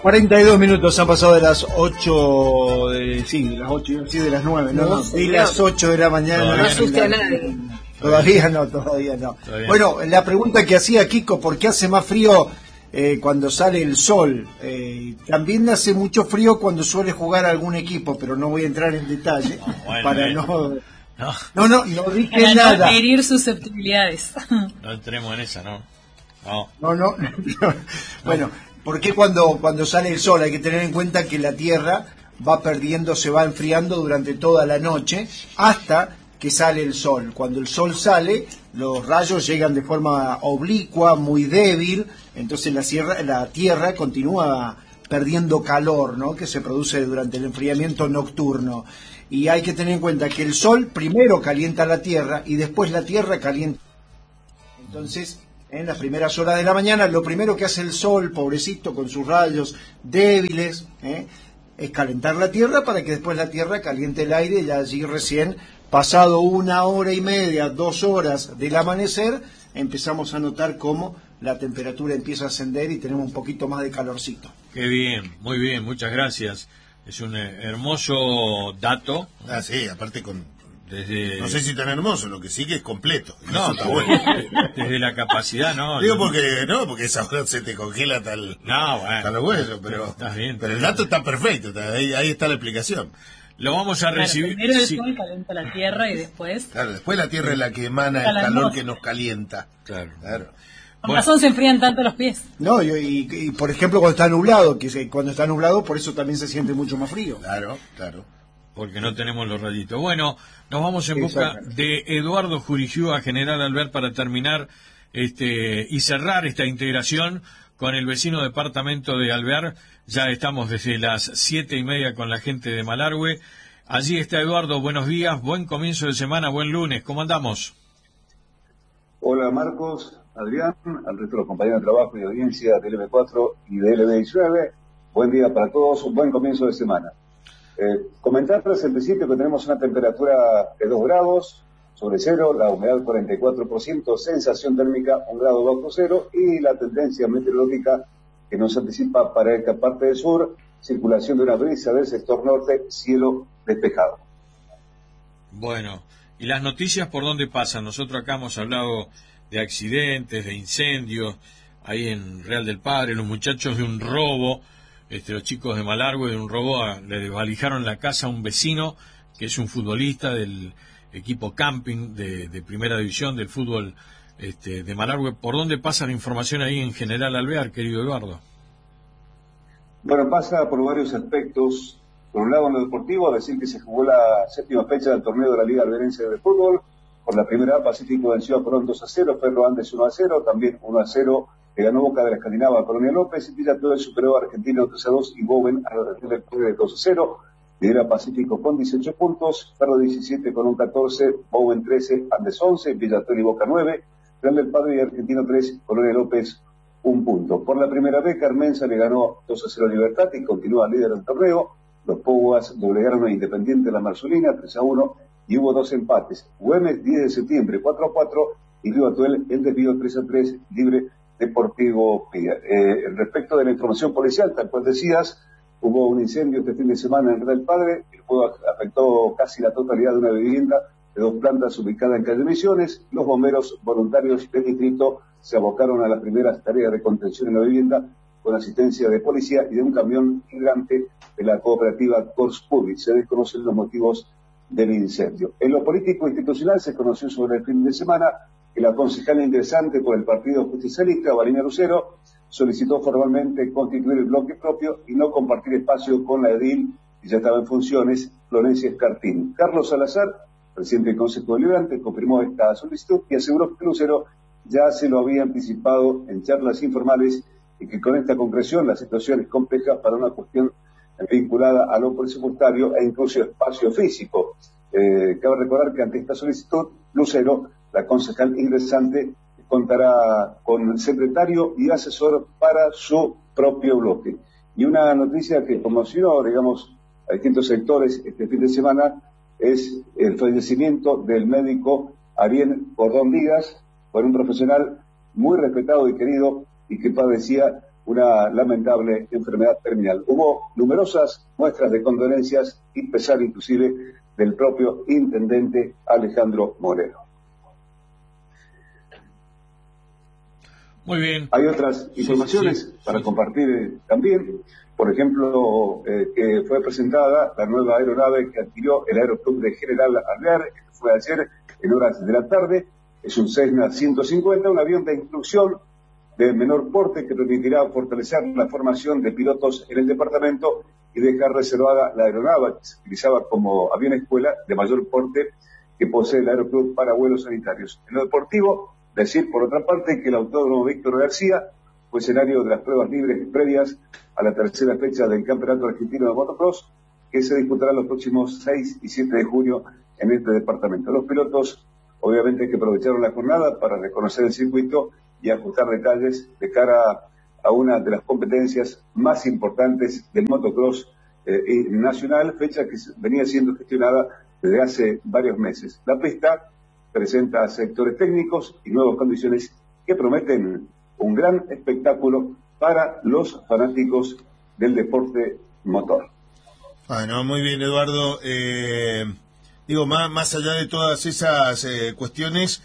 42 minutos han pasado de las 8 de las 8 y de las 9, de las 8 de la mañana. No asuste a nadie. Todavía no. Bueno, la pregunta que hacía Kiko, ¿por qué hace más frío cuando sale el sol? También hace mucho frío cuando suele jugar algún equipo, pero no voy a entrar en detalle para no dije nada. No herir susceptibilidades. No entremos en esa, ¿no? No. Bueno, porque cuando sale el sol hay que tener en cuenta que la Tierra se va enfriando durante toda la noche hasta que sale el sol. Cuando el sol sale, los rayos llegan de forma oblicua, muy débil, entonces la Tierra continúa perdiendo calor, ¿no? Que se produce durante el enfriamiento nocturno. Y hay que tener en cuenta que el sol primero calienta la Tierra y después la Tierra calienta. Entonces, en las primeras horas de la mañana, lo primero que hace el sol, pobrecito, con sus rayos débiles, es calentar la Tierra para que después la Tierra caliente el aire, y allí recién, pasado 1 hora y media, 2 horas del amanecer, empezamos a notar cómo la temperatura empieza a ascender y tenemos un poquito más de calorcito. Qué bien, muy bien, muchas gracias. Es un hermoso dato. Sí, aparte desde... No sé si tan hermoso, lo que sí que es completo. No, está bueno. Desde la capacidad, ¿no? Digo porque esa hora se te congela hasta los huesos, pero el dato está perfecto, ahí está la explicación. Lo vamos a recibir. Primero el sol calienta la tierra y después... Claro, después la tierra es la que emana el calor que nos calienta. Claro. Con razón se enfrían tanto los pies. No, y por ejemplo cuando está nublado, por eso también se siente mucho más frío. Claro. Porque no tenemos los rayitos. Bueno, nos vamos en busca de Eduardo Jurigiúa, General Alvear, para terminar y cerrar esta integración con el vecino departamento de Alvear. Ya estamos desde las 7:30 con la gente de Malargüe. Allí está Eduardo, buenos días, buen comienzo de semana, buen lunes, ¿cómo andamos? Hola Marcos, Adrián, al resto de los compañeros de trabajo y de audiencia de LB4 y de LB19, buen día para todos, buen comienzo de semana. Comentarles en principio que tenemos una temperatura de 2 grados sobre cero, la humedad 44%, sensación térmica 1 grado bajo cero y la tendencia meteorológica que nos anticipa para esta parte del sur, circulación de una brisa del sector norte, cielo despejado. Bueno, ¿y las noticias por dónde pasan? Nosotros acá hemos hablado de accidentes, de incendios, ahí en Real del Padre, los muchachos de un robo, los chicos de Malargüe de un robo, le desvalijaron la casa a un vecino que es un futbolista del equipo camping de primera división del fútbol de Malargüe. ¿Por dónde pasa la información ahí en General Alvear, querido Eduardo? Bueno, pasa por varios aspectos. Por un lado, en lo deportivo, decir que se jugó la 7ª fecha del torneo de la Liga Alverense de Fútbol. Por la primera, Pacífico venció a Colón 2-0, Ferro Andes 1-0, también 1-0 que ganó Boca de la Escandinava a Colonia López, y Villa superó a Argentino 3-2 y Bowen a la Región del Pueblo 2-0. Lidera Pacífico con 18 puntos, Ferro 17 con un 14, Bowen 13, Andes 11, Villa y Boca 9, Real del Padre y Argentino 3, Colonia López 1 punto. Por la primera vez, Carmenza le ganó 2-0 a Libertad y continúa líder del torneo. Los Poguas doblegaron a Independiente la Marzulina 3-1 y hubo 2 empates. Güemes 10 de septiembre 4-4 y Río Atuel el desvío 3-3 libre Deportivo Pía. Respecto de la información policial, tal cual decías, hubo un incendio este fin de semana en Real del Padre. El fuego afectó casi la totalidad de una vivienda de 2 plantas ubicada en calle Misiones. Los bomberos voluntarios del distrito se abocaron a las primeras tareas de contención en la vivienda con asistencia de policía y de un camión hidrante de la cooperativa Corspurri. Se desconocen los motivos del incendio. En lo político institucional se conoció sobre el fin de semana que la concejala ingresante por el Partido Justicialista, Valeria Lucero, solicitó formalmente constituir el bloque propio y no compartir espacio con la edil, que ya estaba en funciones, Florencia Escartín. Carlos Salazar, presidente del Consejo Deliberante, confirmó esta solicitud y aseguró que Lucero ya se lo había anticipado en charlas informales y que con esta concreción la situación es compleja para una cuestión vinculada a lo presupuestario e incluso espacio físico. Cabe recordar que ante esta solicitud, Lucero, la concejal ingresante, contará con secretario y asesor para su propio bloque. Y una noticia que conmocionó, digamos, a distintos sectores este fin de semana es el fallecimiento del médico Ariel Cordón Díaz, por un profesional muy respetado y querido y que padecía una lamentable enfermedad terminal. Hubo numerosas muestras de condolencias y pesar inclusive del propio intendente Alejandro Moreno. Muy bien. Hay otras informaciones para compartir también. Por ejemplo, que fue presentada la nueva aeronave que adquirió el Aeroclub de General Alvear, que fue ayer en horas de la tarde. Es un Cessna 150, un avión de instrucción de menor porte que permitirá fortalecer la formación de pilotos en el departamento y dejar reservada la aeronave que se utilizaba como avión escuela de mayor porte que posee el Aeroclub para vuelos sanitarios. En lo deportivo, decir por otra parte que el autódromo Víctor García fue escenario de las pruebas libres previas a la tercera fecha del Campeonato Argentino de Motocross, que se disputará los próximos 6 y 7 de junio en este departamento. Los pilotos, obviamente, que aprovecharon la jornada para reconocer el circuito y ajustar detalles de cara a una de las competencias más importantes del motocross nacional, fecha que venía siendo gestionada desde hace varios meses. La pista presenta sectores técnicos y nuevas condiciones que prometen un gran espectáculo para los fanáticos del deporte motor. Bueno, muy bien, Eduardo. Digo, más allá de todas esas cuestiones,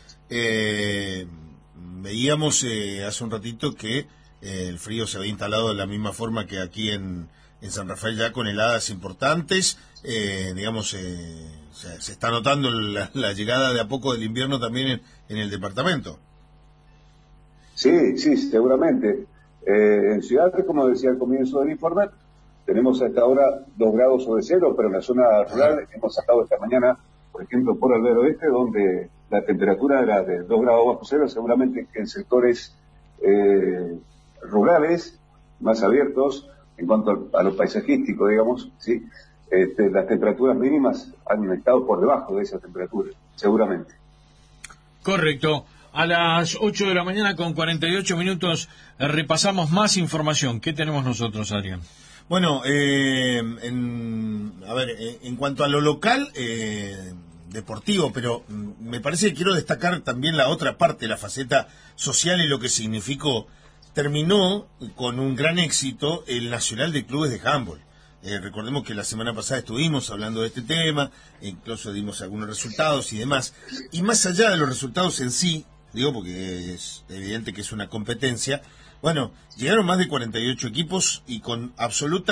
veíamos hace un ratito que el frío se había instalado de la misma forma que aquí en San Rafael, ya con heladas importantes. Digamos, se está notando la llegada de a poco del invierno también en el departamento. Sí, seguramente. En Ciudad, como decía al comienzo del informe, tenemos a esta hora 2 grados sobre cero, pero en la zona rural hemos sacado esta mañana, por ejemplo, por Alvear Oeste, donde la temperatura era de 2 grados bajo cero, seguramente que en sectores rurales, más abiertos, en cuanto a lo paisajístico, digamos, ¿sí? Las temperaturas mínimas han estado por debajo de esa temperatura, seguramente. Correcto. A las 8 de la mañana con 48 minutos repasamos más información. ¿Qué tenemos nosotros, Adrián? Bueno, en cuanto a lo local, deportivo, pero me parece que quiero destacar también la otra parte, la faceta social y lo que significó. Terminó con un gran éxito el Nacional de Clubes de Handball. Recordemos que la semana pasada estuvimos hablando de este tema, incluso dimos algunos resultados y demás. Y más allá de los resultados en sí, digo porque es evidente que es una competencia, bueno, llegaron más de 48 equipos y con absoluto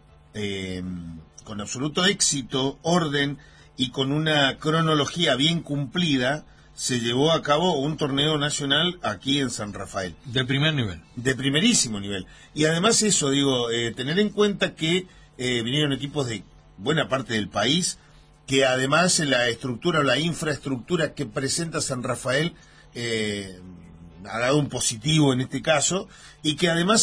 éxito, orden y con una cronología bien cumplida, se llevó a cabo un torneo nacional aquí en San Rafael. De primer nivel. De primerísimo nivel. Y además eso, digo, tener en cuenta que vinieron equipos de buena parte del país, que además la estructura o la infraestructura que presenta San Rafael ha dado un positivo en este caso, y que además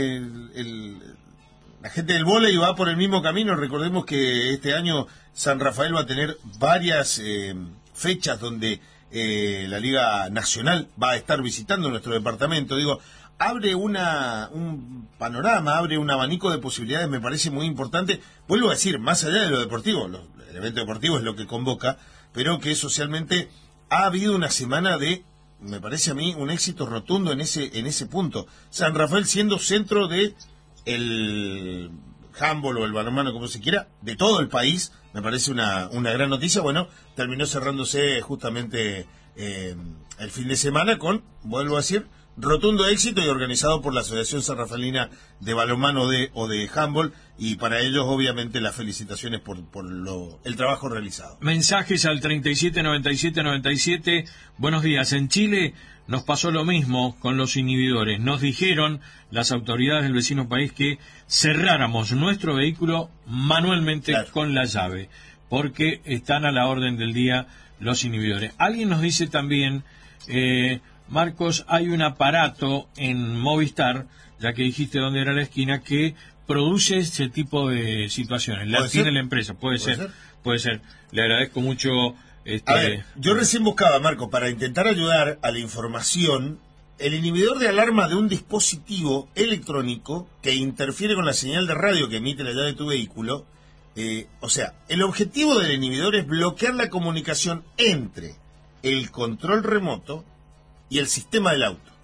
la gente del vóley va por el mismo camino. Recordemos que este año San Rafael va a tener varias fechas donde la Liga Nacional va a estar visitando nuestro departamento. Digo, abre un panorama, abre un abanico de posibilidades, me parece muy importante. Vuelvo a decir, más allá de lo deportivo, el evento deportivo es lo que convoca, pero que socialmente ha habido una semana de, me parece a mí, un éxito rotundo en ese punto. San Rafael siendo centro de el handball o el balonmano, como se quiera, de todo el país, me parece una gran noticia. Bueno, terminó cerrándose justamente el fin de semana con, vuelvo a decir, rotundo éxito y organizado por la Asociación Sanrafaelina de Balonmano o de Handball, y para ellos obviamente las felicitaciones por el trabajo realizado. Mensajes al 379797. Buenos días. En Chile nos pasó lo mismo con los inhibidores. Nos dijeron las autoridades del vecino país que cerráramos nuestro vehículo manualmente, claro, con la llave, porque están a la orden del día los inhibidores. Alguien nos dice también, Marcos, hay un aparato en Movistar, ya que dijiste dónde era la esquina, que produce ese tipo de situaciones. La tiene la empresa, puede ser. Le agradezco mucho. A ver, yo recién buscaba, Marco, para intentar ayudar a la información, el inhibidor de alarma de un dispositivo electrónico que interfiere con la señal de radio que emite la llave de tu vehículo. O sea, el objetivo del inhibidor es bloquear la comunicación entre el control remoto y el sistema del auto.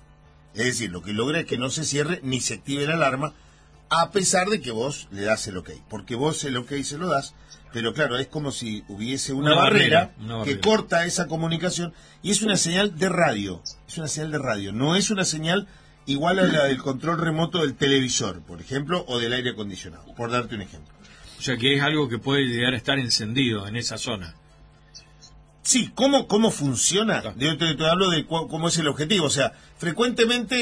Es decir, lo que logra es que no se cierre ni se active la alarma, a pesar de que vos le das el ok. Porque vos el ok se lo das, pero claro, es como si hubiese una barrera que corta esa comunicación, y es una señal de radio. Es una señal de radio, no es una señal igual a la del control remoto del televisor, por ejemplo, o del aire acondicionado, por darte un ejemplo. O sea que es algo que puede llegar a estar encendido en esa zona. Sí, ¿cómo funciona? Yo te hablo de cómo es el objetivo. O sea, frecuentemente,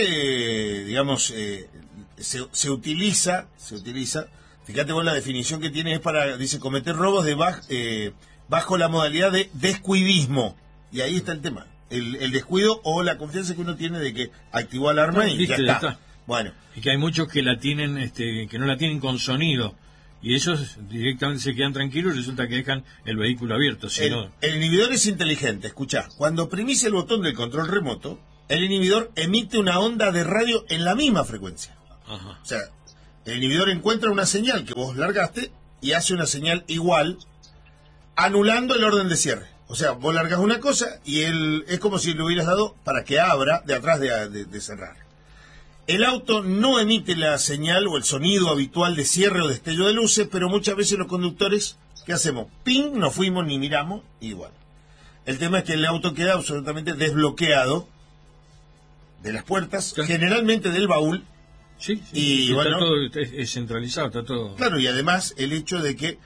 se utiliza, fíjate vos la definición que tiene, dice, cometer robos bajo la modalidad de descuidismo. Y ahí está el tema, el descuido o la confianza que uno tiene de que activó alarma y ya está. Bueno. Y que hay muchos que la tienen, que no la tienen con sonido. Y ellos directamente se quedan tranquilos y resulta que dejan el vehículo abierto. El inhibidor es inteligente, escuchá. Cuando oprimís el botón del control remoto, el inhibidor emite una onda de radio en la misma frecuencia. Ajá. O sea, el inhibidor encuentra una señal que vos largaste y hace una señal igual, anulando el orden de cierre. O sea, vos largás una cosa y es como si le hubieras dado para que abra de atrás de cerrar. El auto no emite la señal o el sonido habitual de cierre o destello de luces, pero muchas veces los conductores, ¿qué hacemos? ¡Ping! No fuimos ni miramos, igual. El tema es que el auto queda absolutamente desbloqueado de las puertas, generalmente del baúl. Sí, y está bueno, todo es centralizado, está todo. Claro, y además el hecho de que,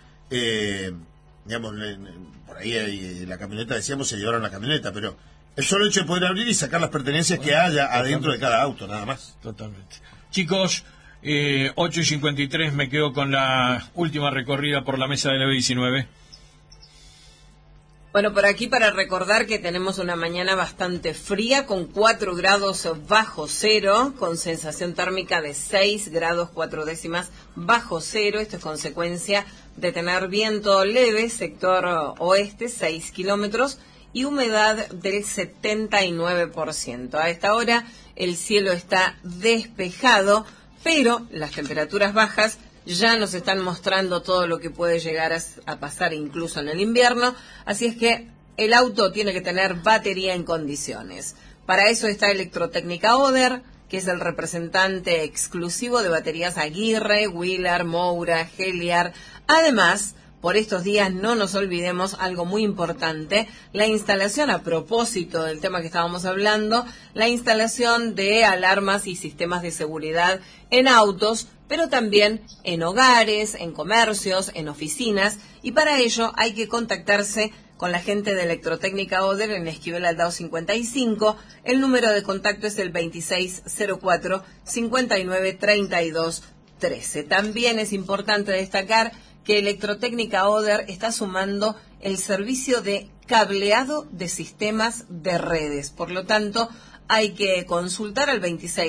por ahí la camioneta, decíamos, se llevaron la camioneta, pero el solo hecho de poder abrir y sacar las pertenencias que haya adentro de cada auto, nada más. Totalmente. Chicos, 8:53, me quedo con la última recorrida por la mesa de la B19. Bueno, por aquí para recordar que tenemos una mañana bastante fría, con 4 grados bajo cero, con sensación térmica de 6 grados 4 décimas bajo cero. Esto es consecuencia de tener viento leve, sector oeste, 6 kilómetros, y humedad del 79%. A esta hora el cielo está despejado, pero las temperaturas bajas ya nos están mostrando todo lo que puede llegar a pasar incluso en el invierno, así es que el auto tiene que tener batería en condiciones. Para eso está Electrotécnica Oder, que es el representante exclusivo de baterías Aguirre, Wheeler, Moura, Heliar. Además, por estos días no nos olvidemos algo muy importante, la instalación, a propósito del tema que estábamos hablando, la instalación de alarmas y sistemas de seguridad en autos, pero también en hogares, en comercios, en oficinas, y para ello hay que contactarse con la gente de Electrotécnica Oder en Esquivel Aldao 55. El número de contacto es el 2604-593213. También es importante destacar que Electrotécnica Oder está sumando el servicio de cableado de sistemas de redes. Por lo tanto, hay que consultar al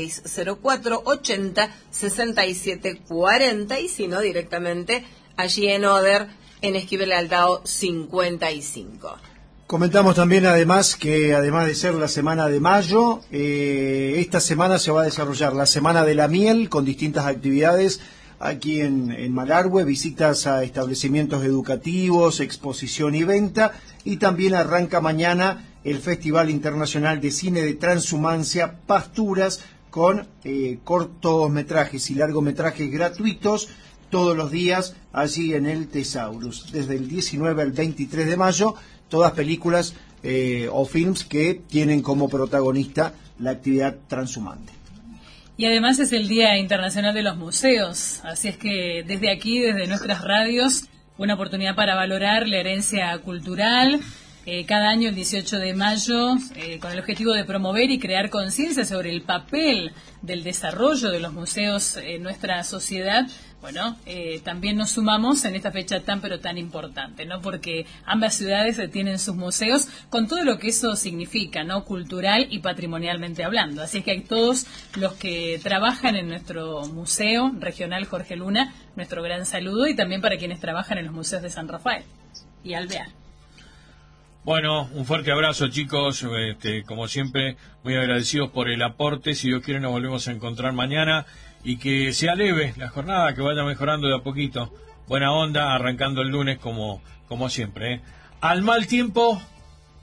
2604-80-6740 y si no, directamente allí en Oder, en Esquivel Aldao 55. Comentamos también además que además de ser la semana de mayo, esta semana se va a desarrollar la Semana de la Miel con distintas actividades aquí en Malargüe, visitas a establecimientos educativos, exposición y venta, y también arranca mañana el Festival Internacional de Cine de Transhumancia Pasturas con cortometrajes y largometrajes gratuitos todos los días allí en el Tesaurus, desde el 19 al 23 de mayo, todas películas o films que tienen como protagonista la actividad transhumante. Y además es el Día Internacional de los Museos, así es que desde aquí, desde nuestras radios, una oportunidad para valorar la herencia cultural. Cada año, el 18 de mayo, con el objetivo de promover y crear conciencia sobre el papel del desarrollo de los museos en nuestra sociedad, bueno, también nos sumamos en esta fecha tan pero tan importante, ¿no? Porque ambas ciudades tienen sus museos con todo lo que eso significa, ¿no? Cultural y patrimonialmente hablando. Así es que hay todos los que trabajan en nuestro museo regional Jorge Luna, nuestro gran saludo, y también para quienes trabajan en los museos de San Rafael y Alvear. Bueno, un fuerte abrazo, chicos, como siempre, muy agradecidos por el aporte. Si Dios quiere, nos volvemos a encontrar mañana y que sea leve la jornada, que vaya mejorando de a poquito. Buena onda, arrancando el lunes como siempre. Al mal tiempo,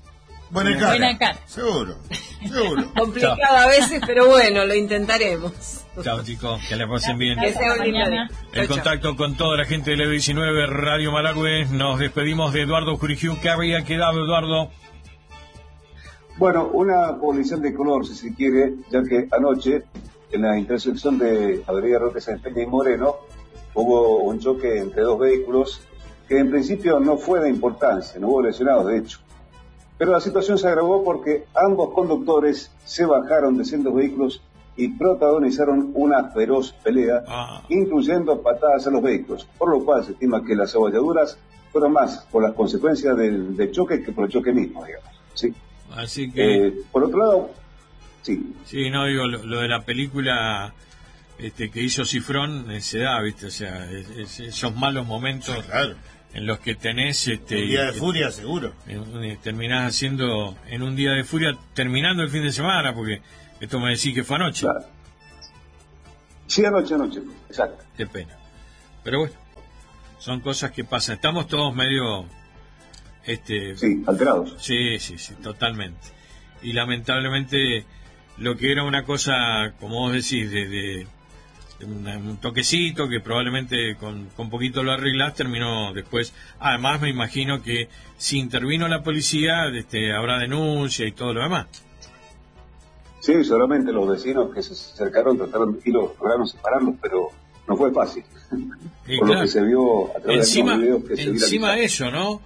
Buena cara. Buena cara. Seguro. Complicado a veces, pero bueno, lo intentaremos. Chao, chicos, que la pasen bien. Que sea Mañana. El contacto con toda la gente de la 19 Radio Malagüe. Nos despedimos de Eduardo Jurigiu. ¿Qué había quedado, Eduardo? Bueno, una población de color, si se quiere, ya que anoche, en la intersección de Avenida Roque Sáenz Peña y Moreno, hubo un choque entre dos vehículos que en principio no fue de importancia, no hubo lesionados, de hecho. Pero la situación se agravó porque ambos conductores se bajaron de sendos vehículos y protagonizaron una feroz pelea, incluyendo patadas a los vehículos, por lo cual se estima que las abolladuras fueron más por las consecuencias del choque que por el choque mismo, digamos. ¿Sí? Así que... por otro lado, sí. Sí, no, digo, lo de la película que hizo Cifrón se da, ¿viste? O sea, esos malos momentos en los que tenés... un día de furia, seguro. Terminás haciendo en un día de furia, terminando el fin de semana, porque esto me decís que fue anoche. Claro. Sí, anoche, exacto. Qué pena. Pero bueno, son cosas que pasan. Estamos todos medio... sí, alterados. Sí, totalmente. Y lamentablemente lo que era una cosa, como vos decís, de un toquecito que probablemente con poquito lo arreglás, terminó después. Además me imagino que si intervino la policía, habrá denuncia y todo lo demás. Sí, solamente los vecinos que se acercaron trataron y lograron separarlos, pero no fue fácil. Por lo que se vio a través de los videos que se encima de eso, ¿no?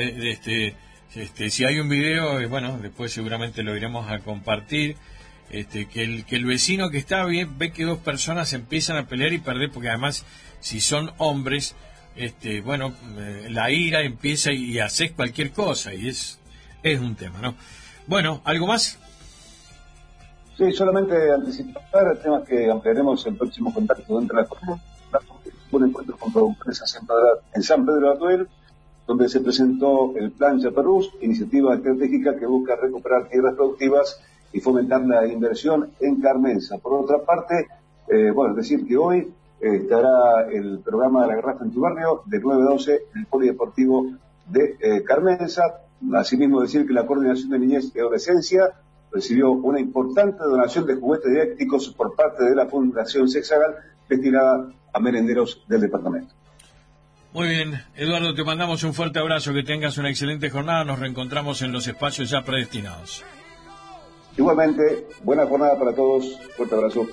Si hay un video, bueno, después seguramente lo iremos a compartir, que el vecino que está bien ve que dos personas empiezan a pelear y perder, porque además si son hombres, bueno, la ira empieza y haces cualquier cosa y es un tema, ¿no? Bueno, ¿algo más? Sí, solamente anticipar temas que ampliaremos el próximo contacto dentro de la jornada. Un encuentro con productores en San Pedro de Atuel, donde se presentó el Plan Chaparrús, iniciativa estratégica que busca recuperar tierras productivas y fomentar la inversión en Carmenza. Por otra parte, bueno, decir que hoy estará el programa de la Garrafa en tu barrio, de 9 a 12, en el Polideportivo de Carmenza. Asimismo, decir que la Coordinación de Niñez y Adolescencia recibió una importante donación de juguetes didácticos por parte de la Fundación Sexagal, destinada a merenderos del departamento. Muy bien, Eduardo, te mandamos un fuerte abrazo, que tengas una excelente jornada, nos reencontramos en los espacios ya predestinados. Igualmente, buena jornada para todos, fuerte abrazo.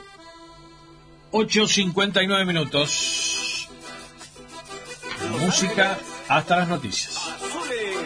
8:59 minutos. Música hasta las noticias.